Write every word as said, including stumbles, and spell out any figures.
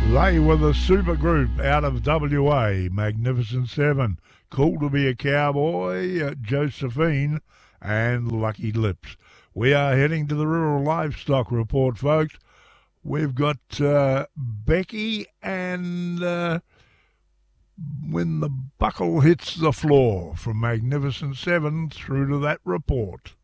They were the super group out of W A, Magnificent Seven, Cool to be a Cowboy, uh, Josephine, and Lucky Lips. We are heading to the Rural Livestock Report, folks. We've got uh, Becky and uh, When the Buckle Hits the Floor from Magnificent Seven through to that report.